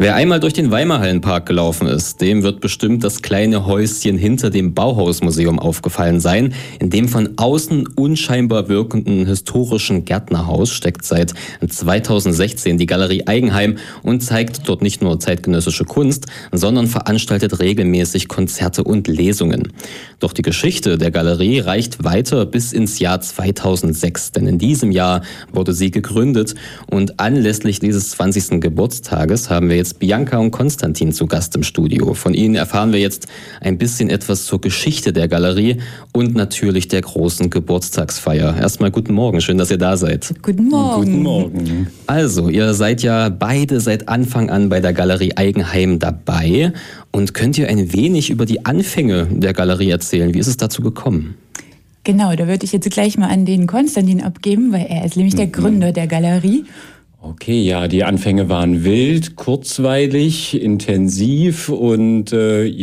Wer einmal durch den Weimarhallenpark gelaufen ist, dem wird bestimmt das kleine Häuschen hinter dem Bauhausmuseum aufgefallen sein. In dem von außen unscheinbar wirkenden historischen Gärtnerhaus steckt seit 2016 die Galerie Eigenheim und zeigt dort nicht nur zeitgenössische Kunst, sondern veranstaltet regelmäßig Konzerte und Lesungen. Doch die Geschichte der Galerie reicht weiter bis ins Jahr 2006, denn in diesem Jahr wurde sie gegründet und anlässlich dieses 20. Geburtstages haben wir jetzt Bianca und Konstantin zu Gast im Studio. Von ihnen erfahren wir jetzt ein bisschen etwas zur Geschichte der Galerie und natürlich der großen Geburtstagsfeier. Erstmal guten Morgen, schön, dass ihr da seid. Guten Morgen. Guten Morgen. Also, ihr seid ja beide seit Anfang an bei der Galerie Eigenheim dabei. Und könnt ihr ein wenig über die Anfänge der Galerie erzählen? Wie ist es dazu gekommen? Genau, da würde ich jetzt gleich mal an den Konstantin abgeben, weil er ist nämlich der Gründer der Galerie. Okay, ja, die Anfänge waren wild, kurzweilig, intensiv und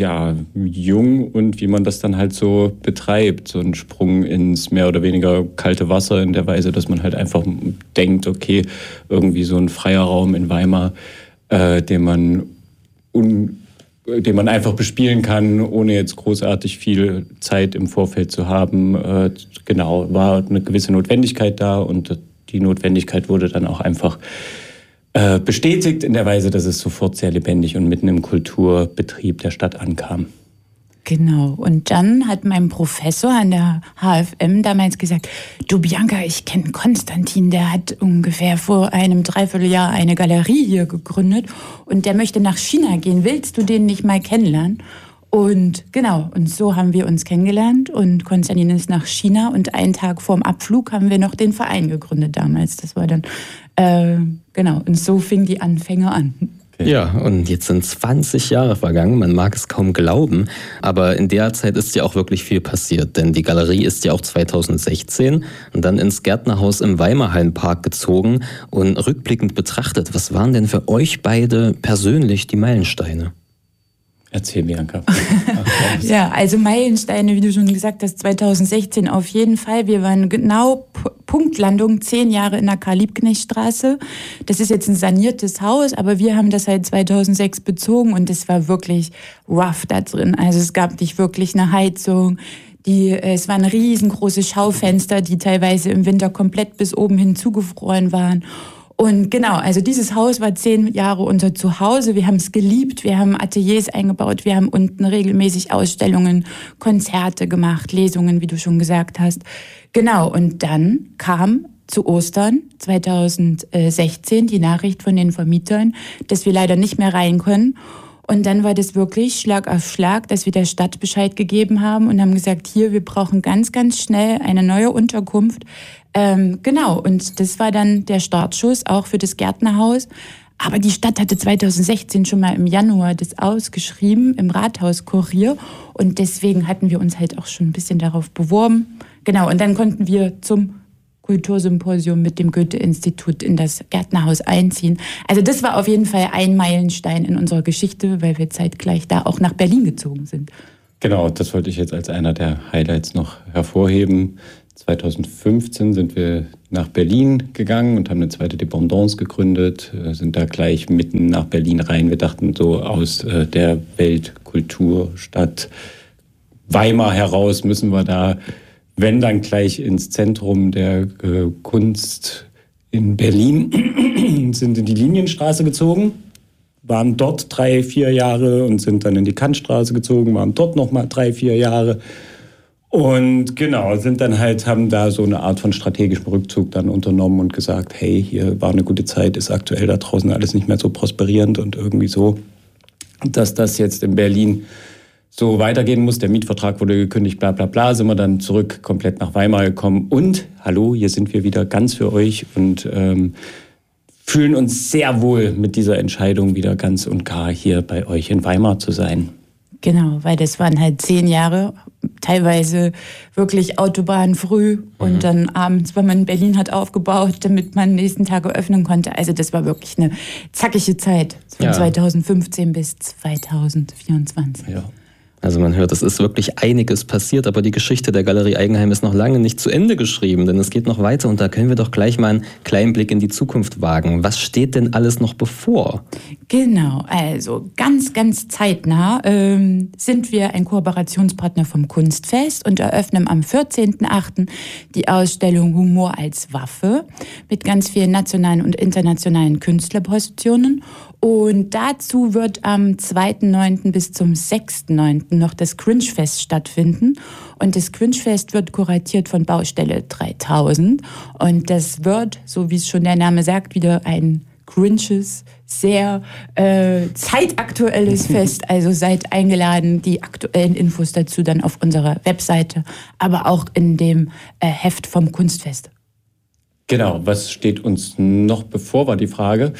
jung und wie man das dann halt so betreibt. So ein Sprung ins mehr oder weniger kalte Wasser in der Weise, dass man halt einfach denkt, okay, irgendwie so ein freier Raum in Weimar, den man einfach bespielen kann, ohne jetzt großartig viel Zeit im Vorfeld zu haben. War eine gewisse Notwendigkeit da und die Notwendigkeit wurde dann auch einfach bestätigt in der Weise, dass es sofort sehr lebendig und mitten im Kulturbetrieb der Stadt ankam. Genau, und dann hat mein Professor an der HFM damals gesagt, du Bianca, ich kenne Konstantin, der hat ungefähr vor einem Dreivierteljahr eine Galerie hier gegründet und der möchte nach China gehen, willst du den nicht mal kennenlernen? Und genau, und so haben wir uns kennengelernt und Konstantin ist nach China und einen Tag vorm Abflug haben wir noch den Verein gegründet damals. Das war dann, und so fing die Anfänge an. Okay. Ja, und jetzt sind 20 Jahre vergangen, man mag es kaum glauben, aber in der Zeit ist ja auch wirklich viel passiert, denn die Galerie ist ja auch 2016 und dann ins Gärtnerhaus im Weimarhallenpark gezogen und rückblickend betrachtet, was waren denn für euch beide persönlich die Meilensteine? Erzähl, Bianca. Ja, also Meilensteine, wie du schon gesagt hast, 2016 auf jeden Fall. Wir waren genau Punktlandung 10 Jahre in der Karl-Liebknecht-Straße. Das ist jetzt ein saniertes Haus, aber wir haben das seit 2006 bezogen und es war wirklich rough da drin. Also es gab nicht wirklich eine Heizung. Es waren riesengroße Schaufenster, die teilweise im Winter komplett bis oben hin zugefroren waren. Und genau, also dieses Haus war 10 Jahre unser Zuhause. Wir haben es geliebt, wir haben Ateliers eingebaut, wir haben unten regelmäßig Ausstellungen, Konzerte gemacht, Lesungen, wie du schon gesagt hast. Genau, und dann kam zu Ostern 2016 die Nachricht von den Vermietern, dass wir leider nicht mehr rein können. Und dann war das wirklich Schlag auf Schlag, dass wir der Stadt Bescheid gegeben haben und haben gesagt, hier, wir brauchen ganz, ganz schnell eine neue Unterkunft. Und das war dann der Startschuss auch für das Gärtnerhaus. Aber die Stadt hatte 2016 schon mal im Januar das ausgeschrieben im Rathauskurier und deswegen hatten wir uns halt auch schon ein bisschen darauf beworben. Genau, und dann konnten wir zum Kultursymposium mit dem Goethe-Institut in das Gärtnerhaus einziehen. Also das war auf jeden Fall ein Meilenstein in unserer Geschichte, weil wir zeitgleich da auch nach Berlin gezogen sind. Genau, das wollte ich jetzt als einer der Highlights noch hervorheben. 2015 sind wir nach Berlin gegangen und haben eine zweite Dependance gegründet, sind da gleich mitten nach Berlin rein. Wir dachten so aus der Weltkulturstadt Weimar heraus müssen wir da, wenn dann gleich ins Zentrum der Kunst in Berlin, sind in die Linienstraße gezogen, waren dort 3-4 Jahre und sind dann in die Kantstraße gezogen, waren dort nochmal 3-4 Jahre. Und genau, haben da so eine Art von strategischem Rückzug dann unternommen und gesagt, hey, hier war eine gute Zeit, ist aktuell da draußen alles nicht mehr so prosperierend und irgendwie so, dass das jetzt in Berlin so weitergehen muss. Der Mietvertrag wurde gekündigt, bla bla bla, sind wir dann zurück komplett nach Weimar gekommen und, hallo, hier sind wir wieder ganz für euch und fühlen uns sehr wohl mit dieser Entscheidung wieder ganz und gar hier bei euch in Weimar zu sein. Genau, weil das waren halt 10 Jahre, teilweise wirklich Autobahn früh und dann abends, wenn man in Berlin hat aufgebaut, damit man nächsten Tag eröffnen konnte. Also das war wirklich eine zackige Zeit von 2015 bis 2024. Ja. Also man hört, es ist wirklich einiges passiert, aber die Geschichte der Galerie Eigenheim ist noch lange nicht zu Ende geschrieben, denn es geht noch weiter und da können wir doch gleich mal einen kleinen Blick in die Zukunft wagen. Was steht denn alles noch bevor? Genau, also ganz, ganz zeitnah sind wir ein Kooperationspartner vom Kunstfest und eröffnen am 14.08. die Ausstellung Humor als Waffe mit ganz vielen nationalen und internationalen Künstlerpositionen. Und dazu wird am 2.9. bis zum 6.9. noch das Cringefest stattfinden. Und das Cringefest wird kuratiert von Baustelle 3000. Und das wird, so wie es schon der Name sagt, wieder ein cringes, sehr zeitaktuelles Fest. Also seid eingeladen, die aktuellen Infos dazu dann auf unserer Webseite, aber auch in dem Heft vom Kunstfest. Genau, was steht uns noch bevor, war die Frage.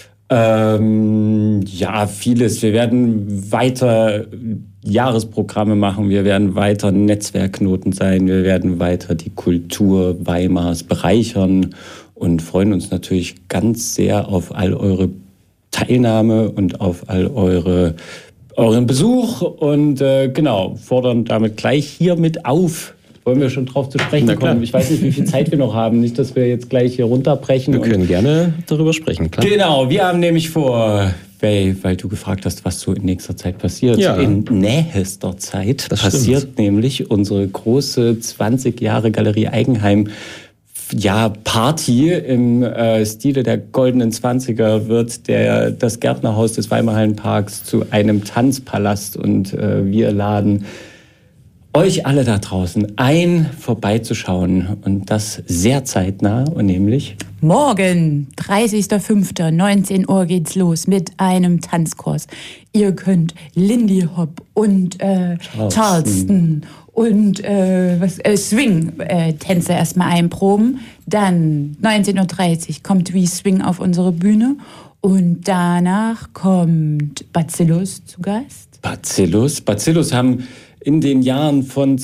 Ja, vieles. Wir werden weiter Jahresprogramme machen, wir werden weiter Netzwerkknoten sein, wir werden weiter die Kultur Weimars bereichern und freuen uns natürlich ganz sehr auf all eure Teilnahme und auf all euren Besuch und genau, fordern damit gleich hiermit auf. Wollen wir schon drauf zu sprechen kommen? Ich weiß nicht, wie viel Zeit wir noch haben. Nicht, dass wir jetzt gleich hier runterbrechen. Wir können gerne darüber sprechen, klar. Genau, wir haben nämlich vor, weil du gefragt hast, was so in nächster Zeit passiert. Ja. In nächster Zeit passiert nämlich unsere große 20 Jahre Galerie Eigenheim Party im Stile der goldenen 20er wird das Gärtnerhaus des Weimarhallenparks zu einem Tanzpalast und wir laden euch alle da draußen ein, vorbeizuschauen und das sehr zeitnah und nämlich morgen, 30.05., 19 Uhr geht's los mit einem Tanzkurs. Ihr könnt Lindy Hop und Charleston und Swing-Tänze erstmal einproben. Dann 19.30 Uhr kommt We Swing auf unsere Bühne und danach kommt Bacillus zu Gast. Bacillus haben in den Jahren von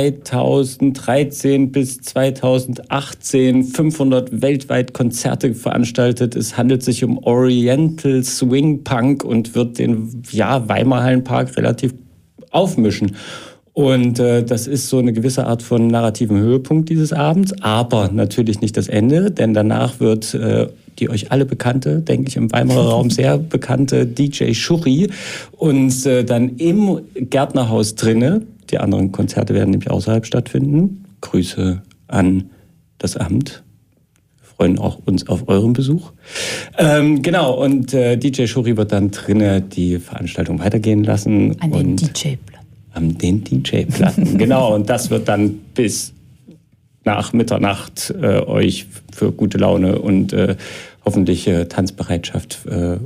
2013 bis 2018 500 weltweit Konzerte veranstaltet. Es handelt sich um Oriental Swing Punk und wird den Weimarhallenpark relativ aufmischen. Und das ist so eine gewisse Art von narrativen Höhepunkt dieses Abends, aber natürlich nicht das Ende, denn danach wird die euch alle bekannte, denke ich, im Weimarer Raum sehr bekannte DJ Schurri uns dann im Gärtnerhaus drinne, die anderen Konzerte werden nämlich außerhalb stattfinden. Grüße an das Amt. Wir freuen auch uns auf euren Besuch. Genau, und DJ Schurri wird dann drinne die Veranstaltung weitergehen lassen. An den DJ-Platten. An den DJ-Platten, genau. Und das wird dann bis nach Mitternacht euch für gute Laune und hoffentlich Tanzbereitschaft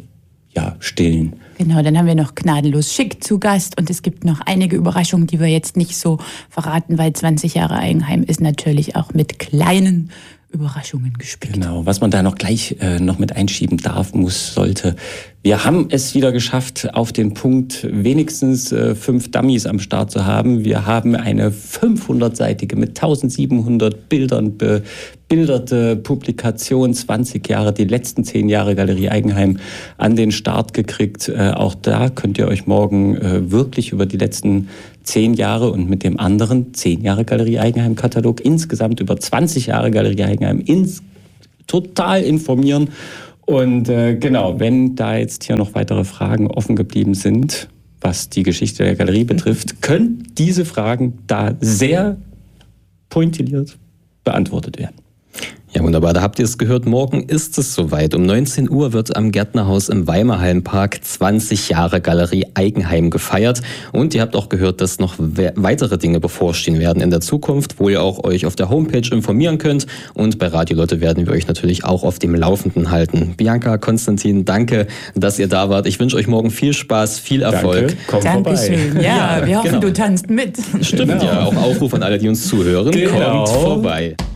stillen. Genau, dann haben wir noch Gnadenlos Schick zu Gast und es gibt noch einige Überraschungen, die wir jetzt nicht so verraten, weil 20 Jahre Eigenheim ist natürlich auch mit kleinen Überraschungen gespickt. Genau, was man da noch gleich noch mit einschieben darf, sollte. Wir haben es wieder geschafft, auf den Punkt wenigstens 5 Dummies am Start zu haben. Wir haben eine 500-seitige mit 1700 Bildern bebilderte Publikation, 20 Jahre, die letzten 10 Jahre Galerie Eigenheim an den Start gekriegt. Auch da könnt ihr euch morgen wirklich über die letzten 10 Jahre und mit dem anderen 10 Jahre Galerie Eigenheim Katalog insgesamt über 20 Jahre Galerie Eigenheim total informieren. Und genau, wenn da jetzt hier noch weitere Fragen offen geblieben sind, was die Geschichte der Galerie betrifft, können diese Fragen da sehr pointilliert beantwortet werden. Ja, wunderbar. Da habt ihr es gehört. Morgen ist es soweit. Um 19 Uhr wird am Gärtnerhaus im Weimarhallenpark 20 Jahre Galerie Eigenheim gefeiert. Und ihr habt auch gehört, dass noch weitere Dinge bevorstehen werden in der Zukunft, wo ihr auch euch auf der Homepage informieren könnt. Und bei Radio Lotte werden wir euch natürlich auch auf dem Laufenden halten. Bianca, Konstantin, danke, dass ihr da wart. Ich wünsche euch morgen viel Spaß, viel Erfolg. Danke, Dankeschön. Ja, wir hoffen, du tanzt mit. Stimmt, ja. Auch Aufruf an alle, die uns zuhören. Genau. Kommt vorbei.